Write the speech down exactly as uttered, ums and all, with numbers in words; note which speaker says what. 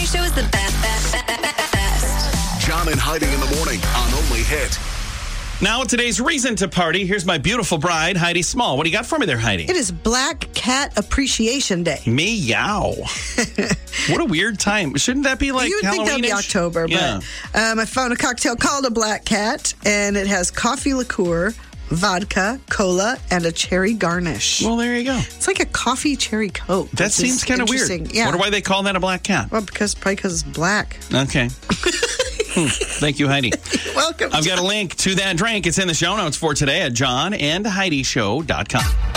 Speaker 1: Show is the best, best, best, best.
Speaker 2: John and Heidi in the morning on Only Hit.
Speaker 3: Now, today's reason to party. Here's my beautiful bride, Heidi Small. What do you got for me there, Heidi?
Speaker 4: It is Black Cat Appreciation Day.
Speaker 3: Meow. What a weird time. Shouldn't that be like
Speaker 4: You would think that would be
Speaker 3: Halloween-ish?
Speaker 4: October,
Speaker 3: Yeah.
Speaker 4: but um, I found a cocktail called a Black Cat, and it has coffee liqueur, vodka, cola, and a cherry garnish.
Speaker 3: Well, there you go.
Speaker 4: It's like a coffee cherry coke.
Speaker 3: That
Speaker 4: which
Speaker 3: seems
Speaker 4: is
Speaker 3: kind of weird.
Speaker 4: interesting. Yeah.
Speaker 3: Wonder why they call that a black cat.
Speaker 4: Well, because probably because it's black.
Speaker 3: Okay. Hmm. Thank you, Heidi.
Speaker 4: Welcome.
Speaker 3: I've got a link to that drink. It's in the show notes for today at john and heidi show dot com.